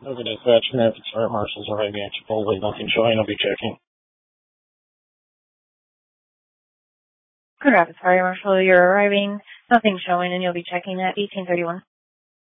Over dispatch, Memphis Fire Marshal's arriving at Chipotle. Nothing showing. I'll be checking. Good Rapids Fire Marshal, you're arriving. Nothing showing, and you'll be checking at 1831.